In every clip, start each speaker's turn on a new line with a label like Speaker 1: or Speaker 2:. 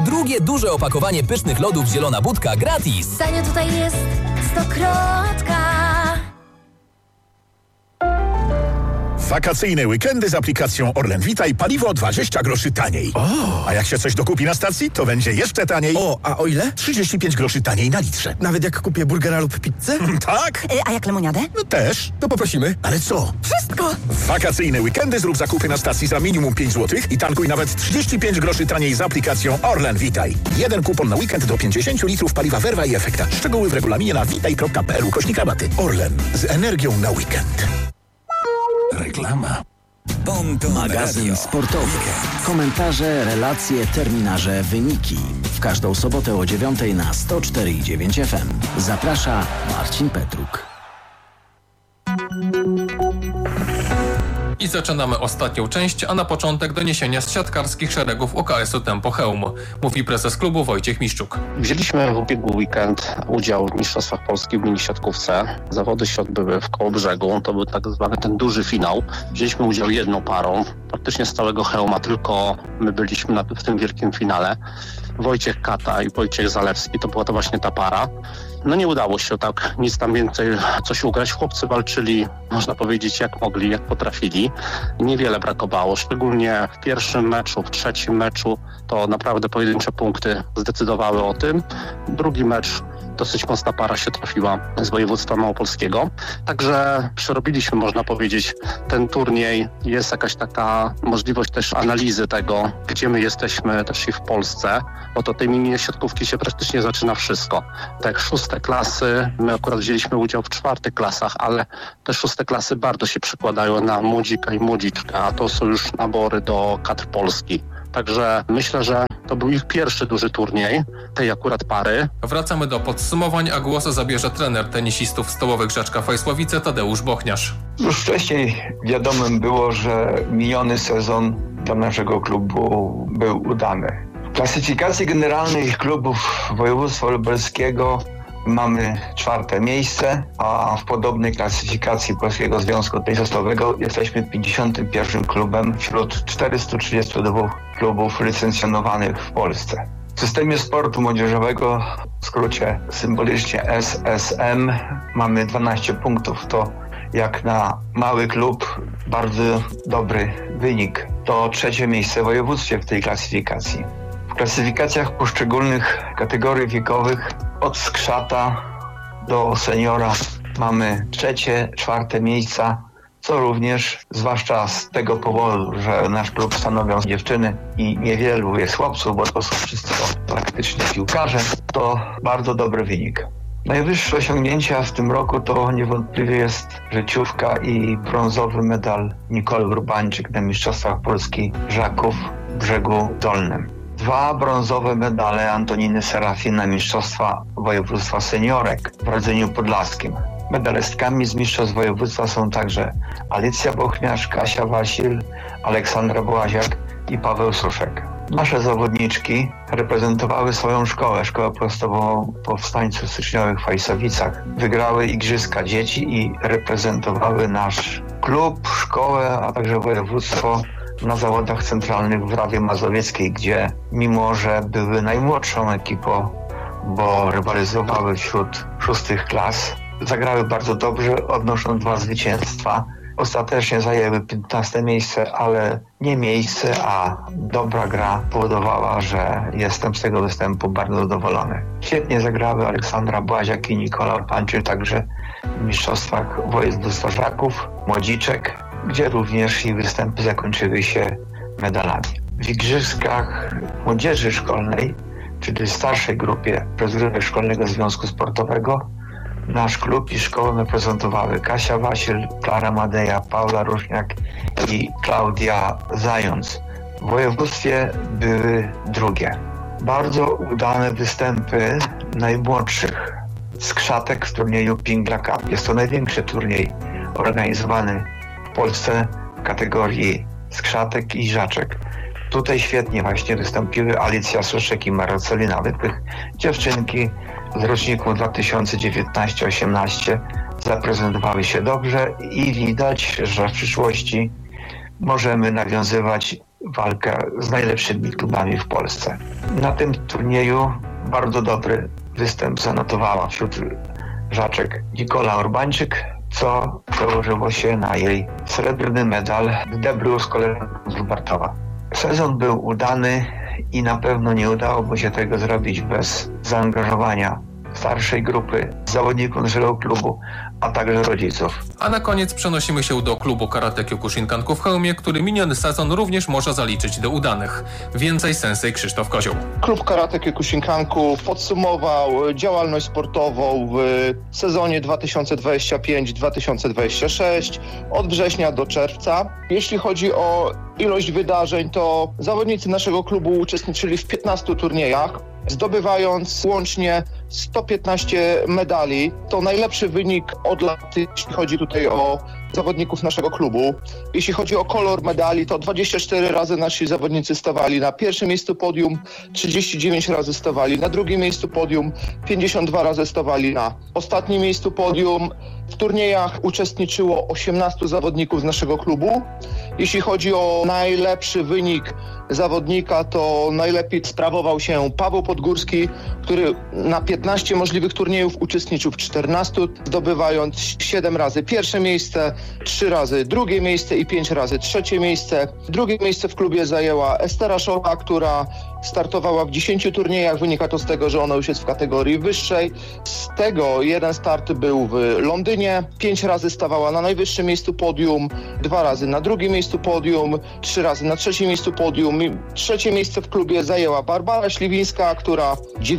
Speaker 1: drugie duże opakowanie pysznych lodów Zielona Budka gratis.
Speaker 2: Tanio tutaj jest Stokrotka.
Speaker 3: Wakacyjne weekendy z aplikacją Orlen Witaj, paliwo 20 groszy taniej. A jak się coś dokupi na stacji, to będzie jeszcze taniej.
Speaker 4: A o ile?
Speaker 3: 35 groszy taniej na litrze.
Speaker 4: Nawet jak kupię burgera lub pizzę?
Speaker 3: Tak?
Speaker 2: A jak lemoniadę?
Speaker 3: No też.
Speaker 4: To poprosimy.
Speaker 3: Ale co?
Speaker 2: Wszystko!
Speaker 3: W wakacyjne weekendy zrób zakupy na stacji za minimum 5 zł i tankuj nawet 35 groszy taniej z aplikacją Orlen Witaj. Jeden kupon na weekend do 50 litrów paliwa Verva i Efekta. Szczegóły w regulaminie na witaj.pl/rabaty. Orlen. Z energią na weekend.
Speaker 5: Reklama. Magazyn sportowy. Komentarze, relacje, terminarze, wyniki. W każdą sobotę o 9:00 na 104,9 FM. Zaprasza Marcin Petruk.
Speaker 6: I zaczynamy ostatnią część, a na początek doniesienia z siatkarskich szeregów UKS-u Tempo Chełm, mówi prezes klubu Wojciech Miszczuk.
Speaker 7: Wzięliśmy w ubiegły weekend udział w Mistrzostwach Polski w mini-siatkówce. Zawody się odbyły w Kołobrzegu, to był tak zwany ten duży finał. Wzięliśmy udział jedną parą, praktycznie z całego Chełma, tylko my byliśmy w tym wielkim finale. Wojciech Kata i Wojciech Zalewski, to była to właśnie ta para. No nie udało się tak nic tam więcej coś ugrać. Chłopcy walczyli, można powiedzieć, jak mogli, jak potrafili. Niewiele brakowało, szczególnie w pierwszym meczu, w trzecim meczu to naprawdę pojedyncze punkty zdecydowały o tym. Drugi mecz dosyć mocna para się trafiła z województwa małopolskiego. Także przerobiliśmy, można powiedzieć, ten turniej. Jest jakaś taka możliwość też analizy tego, gdzie my jesteśmy też i w Polsce, bo to tej mini-siatkówki się praktycznie zaczyna wszystko. Tak, 6. klasy, my akurat wzięliśmy udział w 4. klasach, ale te 6. klasy bardzo się przekładają na młodzika i młodziczkę, a to są już nabory do kadr Polski. Także myślę, że to był ich pierwszy duży turniej, tej akurat pary.
Speaker 6: Wracamy do podsumowań, a głos zabierze trener tenisistów stołowych Rzeczka Fajsławice Tadeusz Bochniarz.
Speaker 8: Już wcześniej wiadomym było, że miniony sezon dla naszego klubu był udany. W klasyfikacji generalnej klubów województwa lubelskiego mamy 4. miejsce, a w podobnej klasyfikacji Polskiego Związku Tenisowego jesteśmy 51. klubem wśród 432 klubów licencjonowanych w Polsce. W systemie sportu młodzieżowego, w skrócie symbolicznie SSM, mamy 12 punktów. To jak na mały klub bardzo dobry wynik. To 3. miejsce w województwie w tej klasyfikacji. W klasyfikacjach poszczególnych kategorii wiekowych od skrzata do seniora mamy 3., 4. miejsca, co również, zwłaszcza z tego powodu, że nasz klub stanowią dziewczyny i niewielu jest chłopców, bo to są wszyscy praktycznie piłkarze, to bardzo dobry wynik. Najwyższe osiągnięcia w tym roku to niewątpliwie jest życiówka i brązowy medal Nikoli Urbańczyk na Mistrzostwach Polski Żaków w Brzegu Dolnym. 2 brązowe medale Antoniny Serafin na Mistrzostwa Województwa Seniorek w Radzeniu Podlaskim. Medalistkami z Mistrzostw Województwa są także Alicja Bochniarz, Kasia Wasil, Aleksandra Błaziak i Paweł Suszek. Nasze zawodniczki reprezentowały swoją szkołę podstawową powstańców styczniowych w Fajsowicach. Wygrały igrzyska dzieci i reprezentowały nasz klub, szkołę, a także województwo na zawodach centralnych w Rawie Mazowieckiej, gdzie mimo, że były najmłodszą ekipą, bo rywalizowały wśród 6. klas, zagrały bardzo dobrze, odnosząc 2 zwycięstwa. Ostatecznie zajęły 15. miejsce, ale nie miejsce, a dobra gra powodowała, że jestem z tego występu bardzo zadowolony. Świetnie zagrały Aleksandra Błaziak i Nikola Urbańczyk także w Mistrzostwach Województwa Żaków, Młodziczek, gdzie również ich występy zakończyły się medalami. W igrzyskach młodzieży szkolnej, czyli starszej grupie rozgrywek Szkolnego Związku Sportowego, nasz klub i szkołę reprezentowały Kasia Wasil, Klara Madeja, Paula Ruszniak i Klaudia Zając. W województwie były drugie. Bardzo udane występy najmłodszych skrzatek w turnieju Pingla Cup. Jest to największy turniej organizowany w Polsce w kategorii skrzatek i żaczek. Tutaj świetnie właśnie wystąpiły Alicja Suszek i Marcelina Wypych. Dziewczynki z roczniku 2019-18 zaprezentowały się dobrze i widać, że w przyszłości możemy nawiązywać walkę z najlepszymi klubami w Polsce. Na tym turnieju bardzo dobry występ zanotowała wśród żaczek Nikola Urbańczyk, co przełożyło się na jej srebrny medal w deblu z koleżanką z Lubartowa. Sezon był udany i na pewno nie udałoby się tego zrobić bez zaangażowania starszej grupy zawodników naszego klubu, a także rodziców.
Speaker 6: A na koniec przenosimy się do klubu Karate Kyokushinkanku w Chełmie, który miniony sezon również może zaliczyć do udanych. Więcej sensei Krzysztof Kozioł.
Speaker 9: Klub Karate Kyokushinkanku podsumował działalność sportową w sezonie 2025-2026 od września do czerwca. Jeśli chodzi o ilość wydarzeń, to zawodnicy naszego klubu uczestniczyli w 15 turniejach, zdobywając łącznie 115 medali. To najlepszy wynik od lat, jeśli chodzi tutaj o zawodników naszego klubu. Jeśli chodzi o kolor medali, to 24 razy nasi zawodnicy stawali na pierwszym miejscu podium, 39 razy stawali na drugim miejscu podium, 52 razy stawali na ostatnim miejscu podium. W turniejach uczestniczyło 18 zawodników z naszego klubu. Jeśli chodzi o najlepszy wynik zawodnika, to najlepiej sprawował się Paweł Podgórski, który na 15 możliwych turniejów uczestniczył w 14, zdobywając 7 razy pierwsze miejsce, 3 razy drugie miejsce i 5 razy trzecie miejsce. Drugie miejsce w klubie zajęła Estera Szora, która startowała w 10 turniejach. Wynika to z tego, że ona już jest w kategorii wyższej. Z tego jeden start był w Londynie. 5 razy stawała na najwyższym miejscu podium, 2 razy na drugim miejscu podium, 3 razy na trzecim miejscu podium. Trzecie miejsce w klubie zajęła Barbara Śliwińska, która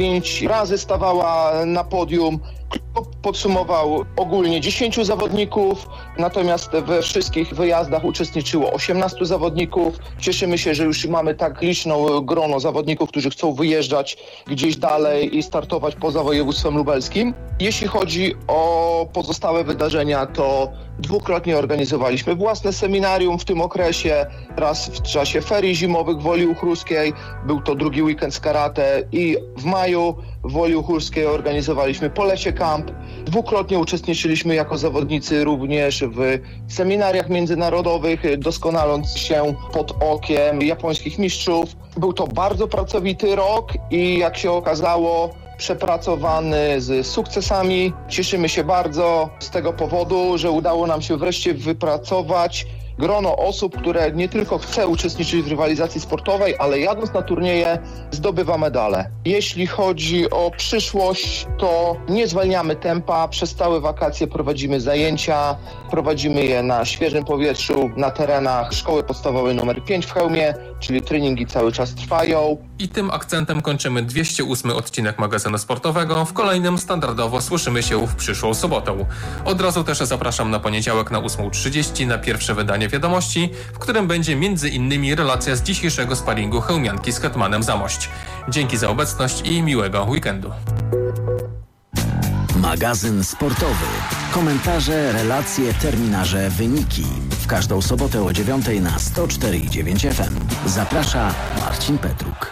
Speaker 9: 9 razy stawała na podium. Klub podsumował ogólnie 10 zawodników, natomiast we wszystkich wyjazdach uczestniczyło 18 zawodników. Cieszymy się, że już mamy tak liczną grono zawodników, którzy chcą wyjeżdżać gdzieś dalej i startować poza województwem lubelskim. Jeśli chodzi o pozostałe wydarzenia, to dwukrotnie organizowaliśmy własne seminarium w tym okresie. Raz w czasie ferii zimowych w Woli Uchruskiej, był to drugi weekend z karate, i w maju w Woli Uchruskiej organizowaliśmy Polesie Camp. Dwukrotnie uczestniczyliśmy jako zawodnicy również w seminariach międzynarodowych, doskonaląc się pod okiem japońskich mistrzów. Był to bardzo pracowity rok i jak się okazało, przepracowany z sukcesami. Cieszymy się bardzo z tego powodu, że udało nam się wreszcie wypracować grono osób, które nie tylko chce uczestniczyć w rywalizacji sportowej, ale jadąc na turnieje zdobywa medale. Jeśli chodzi o przyszłość, to nie zwalniamy tempa. Przez całe wakacje prowadzimy zajęcia. Prowadzimy je na świeżym powietrzu, na terenach Szkoły Podstawowej nr 5 w Chełmie, czyli treningi cały czas trwają.
Speaker 6: I tym akcentem kończymy 208 odcinek magazynu sportowego. W kolejnym standardowo słyszymy się w przyszłą sobotę. Od razu też zapraszam na poniedziałek na 8:30 na pierwsze wydanie wiadomości, w którym będzie m.in. relacja z dzisiejszego sparingu chełmianki z hetmanem Zamość. Dzięki za obecność i miłego weekendu.
Speaker 5: Magazyn sportowy. Komentarze, relacje, terminarze, wyniki. W każdą sobotę o 9:00 na 104,9 FM. Zaprasza Marcin Petruk.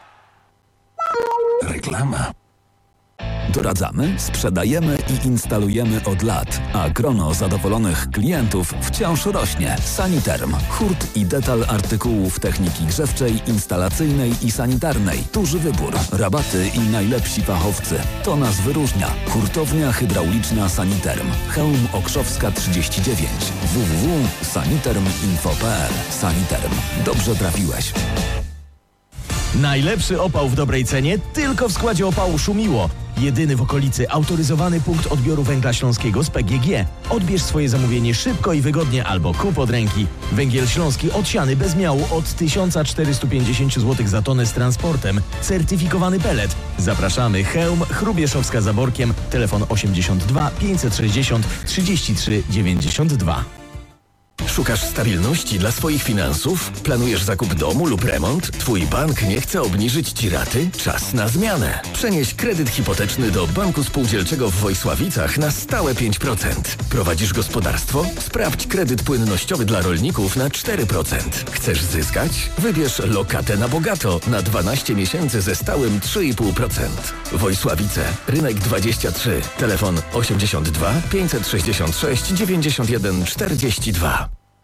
Speaker 1: Reklama. Doradzamy, sprzedajemy i instalujemy od lat, a grono zadowolonych klientów wciąż rośnie. Saniterm. Hurt i detal artykułów techniki grzewczej, instalacyjnej i sanitarnej. Duży wybór, rabaty i najlepsi fachowcy. To nas wyróżnia. Hurtownia hydrauliczna Saniterm. Chełm Okrzowska 39. www.saniterminfo.pl. Saniterm. Dobrze trafiłeś.
Speaker 10: Najlepszy opał w dobrej cenie tylko w składzie opału Szumiło. Jedyny w okolicy autoryzowany punkt odbioru węgla śląskiego z PGG. Odbierz swoje zamówienie szybko i wygodnie albo kup od ręki. Węgiel śląski odsiany bez miału od 1450 zł za tonę z transportem. Certyfikowany pelet. Zapraszamy. Chełm, Chrubieszowska za Borkiem. Telefon 82 560 33 92.
Speaker 11: Szukasz stabilności dla swoich finansów? Planujesz zakup domu lub remont? Twój bank nie chce obniżyć Ci raty? Czas na zmianę. Przenieś kredyt hipoteczny do Banku Spółdzielczego w Wojsławicach na stałe 5%. Prowadzisz gospodarstwo? Sprawdź kredyt płynnościowy dla rolników na 4%. Chcesz zyskać? Wybierz lokatę na bogato na 12 miesięcy ze stałym 3,5%. Wojsławice, Rynek 23, telefon 82 566 91 42.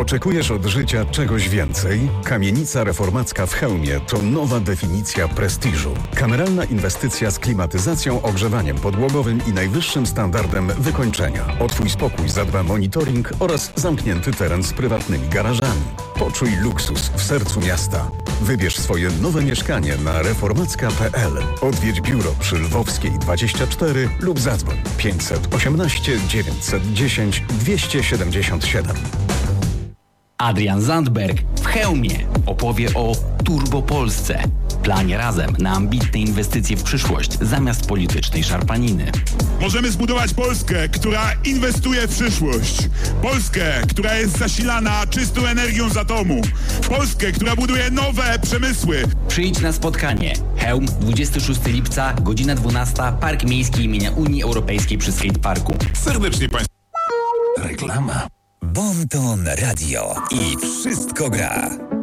Speaker 12: Oczekujesz od życia czegoś więcej? Kamienica reformacka w Chełmie to nowa definicja prestiżu. Kameralna inwestycja z klimatyzacją, ogrzewaniem podłogowym i najwyższym standardem wykończenia. O Twój spokój zadba monitoring oraz zamknięty teren z prywatnymi garażami. Poczuj luksus w sercu miasta. Wybierz swoje nowe mieszkanie na reformacka.pl. Odwiedź biuro przy Lwowskiej 24 lub zadzwoń 518 910 277.
Speaker 13: Adrian Zandberg w Chełmie opowie o Turbo Polsce. Planie razem na ambitne inwestycje w przyszłość zamiast politycznej szarpaniny.
Speaker 14: Możemy zbudować Polskę, która inwestuje w przyszłość. Polskę, która jest zasilana czystą energią z atomu. Polskę, która buduje nowe przemysły.
Speaker 13: Przyjdź na spotkanie. Chełm, 26 lipca, godzina 12, Park Miejski imienia Unii Europejskiej przy Skate Parku.
Speaker 14: Serdecznie Państwa.
Speaker 1: Reklama. Bon Ton Radio i wszystko gra.